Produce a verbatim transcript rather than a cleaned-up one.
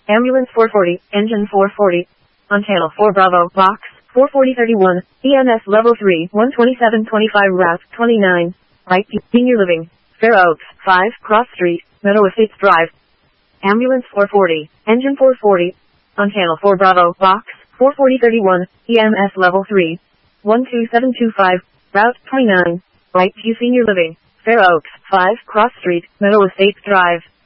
Ambulance four forty, engine four forty. On channel four Bravo, box, four forty thirty-one, E M S level three, one twenty-seven twenty-five route, twenty-nine. Right, Senior Living, Fair Oaks, five, Cross Street, Meadow Estates Drive. Ambulance four forty, engine four forty. On channel four Bravo, box, four forty thirty-one, E M S level three, one two seven two five, route, twenty-nine. Right, Senior Living, Fair Oaks, five, Cross Street, Meadow Estates Drive.